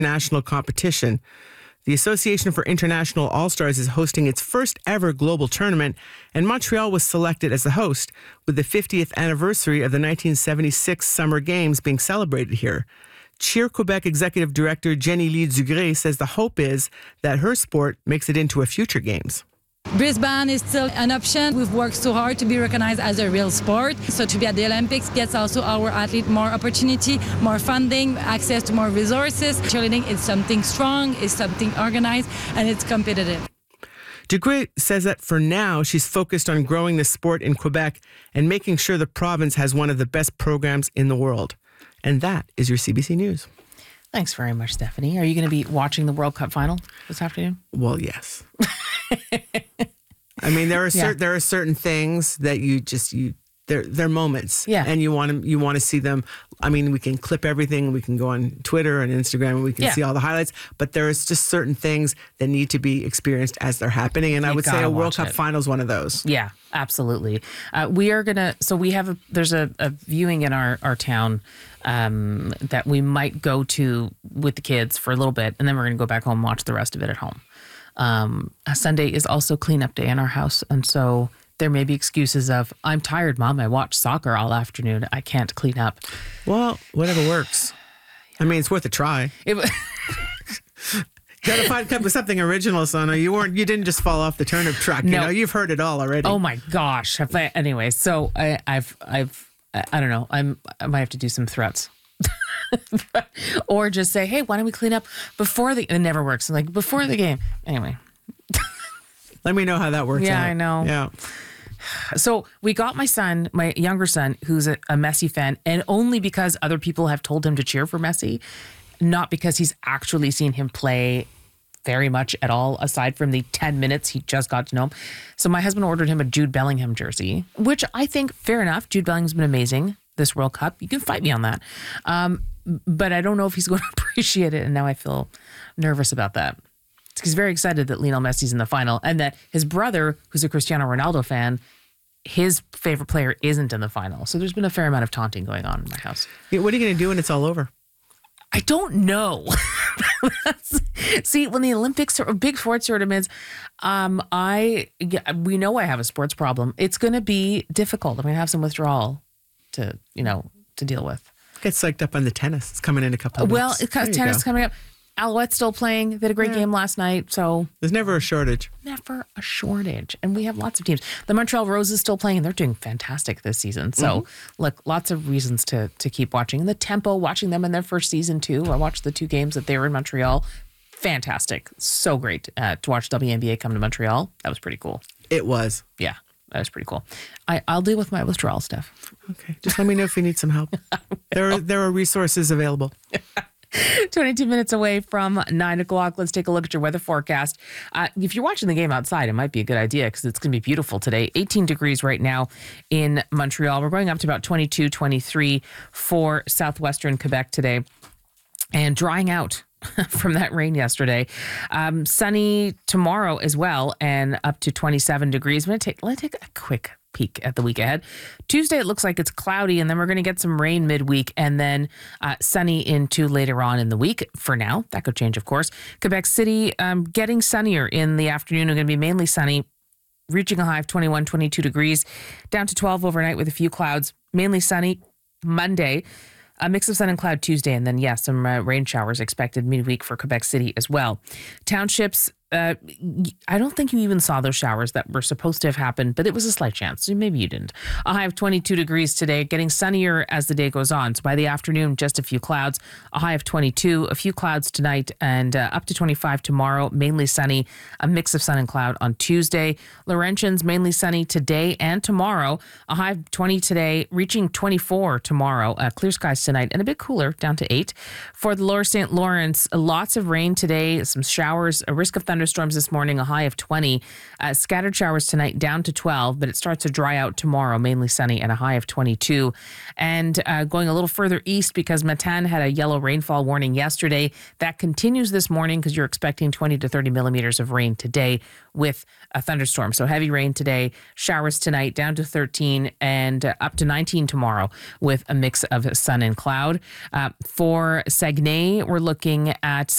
national competition. The Association for International All-Stars is hosting its first ever global tournament, and Montreal was selected as the host, with the 50th anniversary of the 1976 Summer Games being celebrated here. Cheer Quebec Executive Director Jenny-Lee Dugré says the hope is that her sport makes it into a future Games. Brisbane is still an option. We've worked so hard to be recognized as a real sport. So to be at the Olympics gets also our athlete more opportunity, more funding, access to more resources. Cheerleading is something strong, is something organized, and it's competitive. Dugré says that for now, she's focused on growing the sport in Quebec and making sure the province has one of the best programs in the world. And that is your CBC News. Thanks very much, Stephanie. Are you going to be watching the World Cup final this afternoon? Well, yes. I mean, there are certain things that they're moments, and you want to see them. I mean, we can clip everything. We can go on Twitter and Instagram, and we can see all the highlights. But there's just certain things that need to be experienced as they're happening. And I would say a World Cup final is one of those. Yeah, absolutely. We are gonna. So we have there's a viewing in our town that we might go to with the kids for a little bit, and then we're gonna go back home and watch the rest of it at home. Sunday is also cleanup day in our house, and so there may be excuses of, I'm tired, Mom. I watched soccer all afternoon. I can't clean up. Well, whatever works. I mean, it's worth a try. Gotta come up with something original, Sana. You didn't just fall off the turnip truck. No. You've heard it all already. Oh my gosh. Anyway, so I don't know. I might have to do some threats. Or just say, hey, why don't we clean up before it never works. I'm like, before the game. Anyway. Let me know how that works out. Yeah, I know. Yeah. So we got my younger son, who's a Messi fan, and only because other people have told him to cheer for Messi, not because he's actually seen him play very much at all, aside from the 10 minutes he just got to know him. So my husband ordered him a Jude Bellingham jersey, which I think, fair enough. Jude Bellingham's been amazing this World Cup. You can fight me on that. But I don't know if he's going to appreciate it, and now I feel nervous about that. He's very excited that Lionel Messi's in the final, and that his brother, who's a Cristiano Ronaldo fan, his favorite player isn't in the final. So there's been a fair amount of taunting going on in my house. Yeah, what are you going to do when it's all over? I don't know. See, when the Olympics or big sports tournaments, we know I have a sports problem. It's going to be difficult. I'm going to have some withdrawal to deal with. Get psyched up on the tennis. It's coming in a couple of weeks. Well, tennis is coming up. Alouette's still playing. They had a great game last night. So there's never a shortage. Never a shortage. And we have lots of teams. The Montreal Roses still playing, and they're doing fantastic this season. So look, lots of reasons to keep watching. And the Tempo, watching them in their first season too. I watched the 2 games that they were in Montreal. Fantastic. So great to watch WNBA come to Montreal. That was pretty cool. It was. Yeah, that was pretty cool. I'll deal with my withdrawal stuff. Okay. Just let me know if you need some help. There are resources available. 22 minutes away from 9 o'clock. Let's take a look at your weather forecast. If you're watching the game outside, it might be a good idea because it's going to be beautiful today. 18 degrees right now in Montreal. We're going up to about 22, 23 for southwestern Quebec today. And drying out from that rain yesterday. Sunny tomorrow as well, and up to 27 degrees. Let's take a quick peek at the week ahead. Tuesday, it looks like it's cloudy, and then we're going to get some rain midweek, and then sunny into later on in the week. For now, that could change, of course. Quebec City, getting sunnier in the afternoon. We're going to be mainly sunny, reaching a high of 21, 22 degrees, down to 12 overnight with a few clouds. Mainly sunny Monday. A mix of sun and cloud Tuesday, and then, some rain showers expected midweek for Quebec City as well. Townships, I don't think you even saw those showers that were supposed to have happened, but it was a slight chance. So maybe you didn't. A high of 22 degrees today, getting sunnier as the day goes on. So by the afternoon, just a few clouds. A high of 22, a few clouds tonight, and up to 25 tomorrow. Mainly sunny, a mix of sun and cloud on Tuesday. Laurentians, mainly sunny today and tomorrow. A high of 20 today, reaching 24 tomorrow. Clear skies tonight, and a bit cooler, down to 8. For the Lower St. Lawrence, lots of rain today, some showers, a risk of thunderstorms this morning, a high of 20. Scattered showers tonight, down to 12, but it starts to dry out tomorrow, mainly sunny, and a high of 22. And going a little further east, because Matane had a yellow rainfall warning yesterday. That continues this morning because you're expecting 20 to 30 millimeters of rain today with a thunderstorm. So heavy rain today, showers tonight, down to 13, and up to 19 tomorrow with a mix of sun and cloud. For Saguenay, we're looking at